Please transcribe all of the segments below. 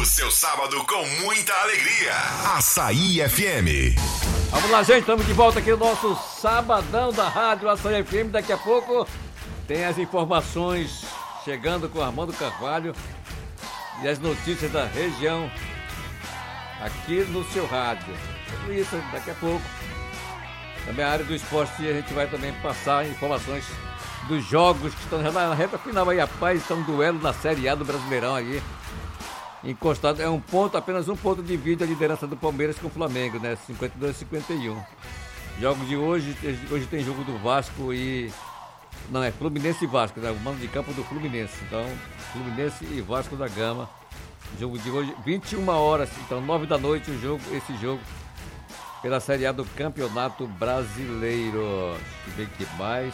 seu sábado com muita alegria. Açaí FM. Vamos lá, gente, estamos de volta aqui no nosso Sabadão da Rádio Açaí FM. Daqui a pouco tem as informações chegando com Armando Carvalho e as notícias da região aqui no seu rádio. Tudo isso daqui a pouco. Também a área do esporte, a gente vai também passar informações dos jogos que estão na reta final aí, rapaz. Está um duelo na Série A do Brasileirão aí. Encostado, é apenas um ponto de vídeo a liderança do Palmeiras com o Flamengo, né? 52-51. Jogos de hoje tem jogo do Vasco e... Não, é Fluminense e Vasco, né? O mando de campo do Fluminense. Então, Fluminense e Vasco da Gama. Jogo de hoje, 21 horas, então 9 da noite esse jogo pela Série A do Campeonato Brasileiro. Deixa eu ver aqui mais.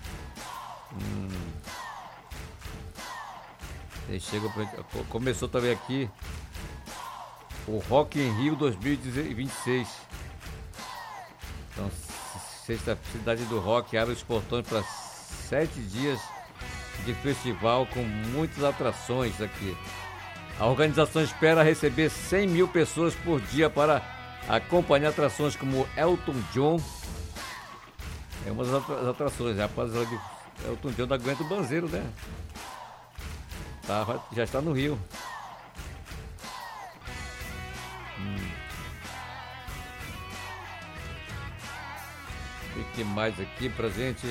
Começou também aqui o Rock in Rio 2026. Então, sexta cidade do Rock abre os portões para 7 dias de festival com muitas atrações aqui. A organização espera receber 100 mil pessoas por dia para acompanhar atrações como Elton John. É uma das atrações, rapaz, Elton John não aguenta o banzeiro, né? Já está no Rio. O que mais aqui pra gente?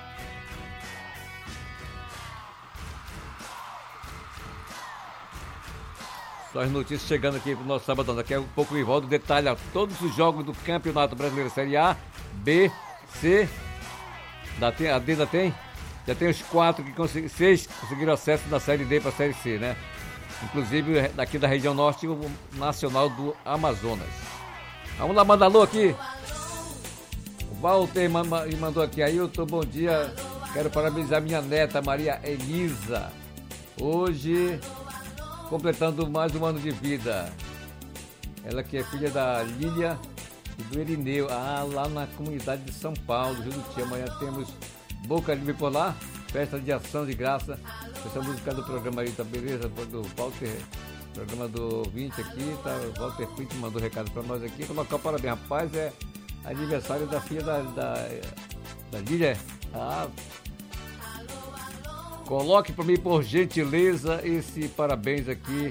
Só as notícias chegando aqui pro nosso sabadão. Daqui a pouco o Ivaldo detalha todos os jogos do Campeonato Brasileiro Série A, B, C. A D ainda tem? Já tem os 6 conseguiram acesso da Série D para a Série C, né? Inclusive daqui da região norte, o Nacional do Amazonas. Vamos lá, manda alô aqui. O Walter mandou aqui. Ailton, bom dia. Quero parabenizar minha neta, Maria Elisa. Hoje, completando mais um ano de vida. Ela que é filha da Lília e do Erineu. Lá na comunidade de São Paulo, Juruti. Amanhã temos Boca Livre por lá, festa de ação de graça. Essa música do programa aí, tá beleza? Do Walter, programa do 20 aqui, tá? O Walter Pinto mandou recado pra nós aqui. Colocar parabéns, rapaz, é aniversário da filha da Lília. Coloque pra mim, por gentileza, esse parabéns aqui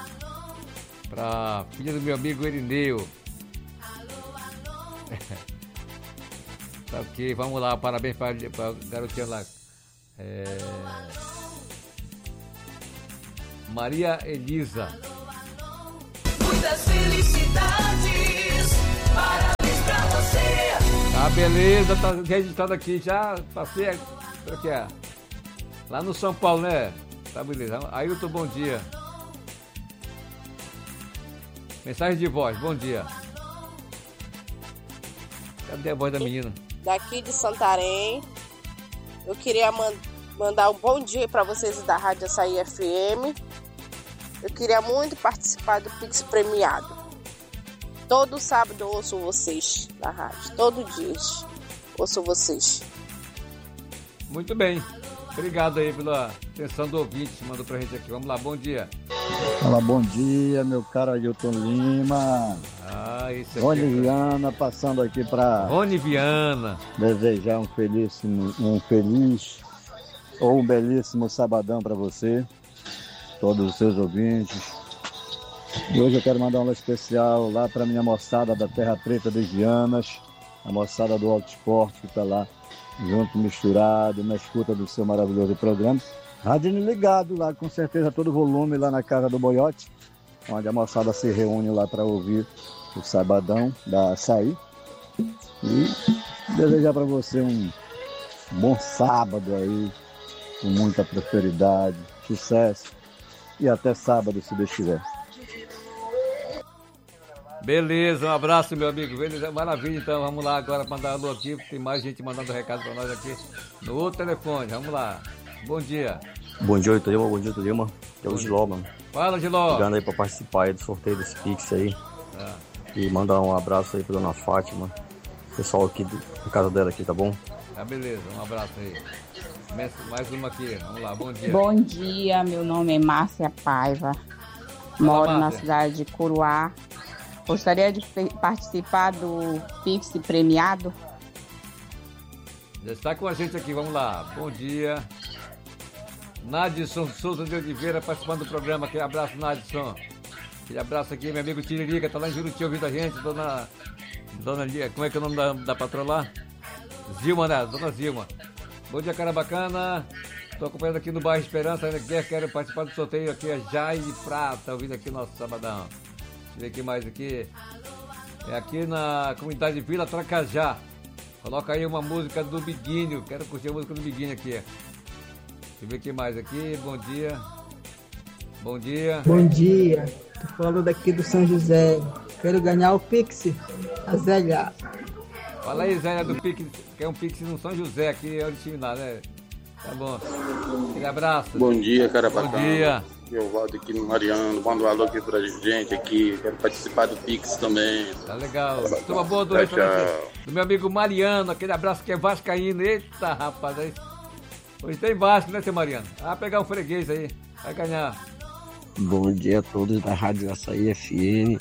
pra filha do meu amigo Erineu. Tá ok, vamos lá, parabéns pra garotinha lá. Maria Elisa. Muitas felicidades, parabéns pra você. Tá, beleza, tá registrado aqui, já passei aqui, lá no São Paulo, né? Tá, beleza. Ailton, bom dia. Mensagem de voz, bom dia. Cadê a voz da menina? Daqui de Santarém, eu queria mandar um bom dia para vocês da Rádio Açaí FM. Eu queria muito participar do Pix Premiado. Todo sábado eu ouço vocês na rádio, todo dia ouço vocês. Muito bem, obrigado aí pela atenção do ouvinte, mandou pra gente aqui. Vamos lá, bom dia. Olá, bom dia, meu caro Ailton Lima. Isso Rony Viana, passando aqui para Rony Viana desejar um feliz ou um belíssimo sabadão para você, todos os seus ouvintes. E hoje eu quero mandar um alô especial lá para minha moçada da Terra Preta dos Vianas, a moçada do Alto Esporte que está lá junto, misturado, na escuta do seu maravilhoso programa. Rádio ligado lá, com certeza, todo volume lá na Casa do Boiote, onde a moçada se reúne lá para ouvir o Sabadão da Açaí. E desejar para você um bom sábado aí, com muita prosperidade, sucesso e até sábado, se Deus quiser. Beleza, um abraço, meu amigo. Beleza, maravilha, então vamos lá agora mandar alô aqui, tem mais gente mandando recado para nós aqui no outro telefone. Vamos lá, bom dia. Bom dia, Lima. Bom dia, Lima. É o Giló, mano. Fala, Giló. Ligando aí pra participar aí do sorteio desse Pix aí. E mandar um abraço aí pra dona Fátima. Pessoal aqui da casa dela aqui, tá bom? Tá, beleza. Um abraço aí. Mais uma aqui. Vamos lá, bom dia. Bom dia, meu nome é Márcia Paiva. Moro na Márcia. cidade de Curuá. Gostaria de participar do Pix premiado. Já está com a gente aqui, vamos lá. Bom dia. Nadson Souza de Oliveira participando do programa. Aquele abraço, Nadson. Aquele abraço aqui, meu amigo Tiririca, tá lá em Juruti ouvindo a gente. Dona como é que é o nome da patroa lá? Zilma, né? Dona Zilma. Bom dia, cara bacana. Estou acompanhando aqui no bairro Esperança. Quero participar do sorteio aqui. É Jaime Prata, ouvindo aqui o nosso sabadão. Deixa eu ver aqui mais aqui. É aqui na comunidade Vila Tracajá. Coloca aí uma música do Biguinho. Quero curtir a música do Biguinho aqui. Deixa eu ver o que mais aqui. Bom dia. Bom dia. Bom dia. Tô falando aqui do São José. Quero ganhar o Pix. A Zélia. Fala aí, Zélia, do Pix. Que é um Pix no São José aqui, é original, né? Tá bom. Aquele abraço. Bom dia, cara Bom bacana. dia. Eu volto aqui no Mariano, mando um alô aqui pra gente aqui. Quero participar do Pix também. Tá legal. Toma boa Tchau, noite pra tchau. você. Do meu amigo Mariano, aquele abraço que é vascaíno. Eita, rapaz. Aí. Hoje tem Vasco, né, seu Mariano? Ah, pegar um freguês aí. Vai ganhar. Bom dia a todos da Rádio Açaí FM.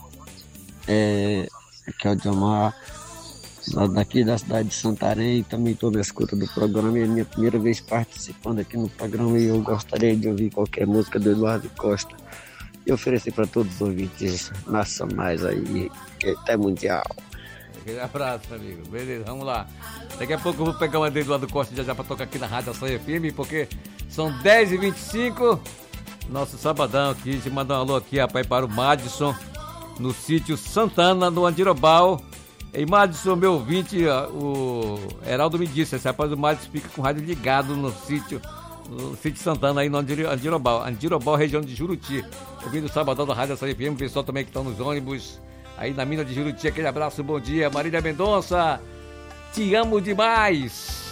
Aqui é o Diomar, daqui da cidade de Santarém. Também estou na escuta do programa. É a minha primeira vez participando aqui no programa e eu gostaria de ouvir qualquer música do Eduardo Costa e oferecer para todos os ouvintes nacionais aí, até mundial. Aquele abraço, meu amigo. Beleza, vamos lá. Daqui a pouco eu vou pegar uma do Eduardo Costa já pra tocar aqui na Rádio Açaí FM, porque são 10h25. Nosso sabadão aqui, te mandar um alô aqui, rapaz, para o Madison, no sítio Santana, no Andirobal. E Madison, meu ouvinte, o Heraldo me disse, esse rapaz do Madison fica com o rádio ligado no sítio Santana, aí no Andirobal, região de Juruti. Ouvindo o sabadão da Rádio Açaí FM, o pessoal também que estão nos ônibus, aí na mina de Juruti. Aquele abraço, bom dia. Marília Mendonça, te amo demais.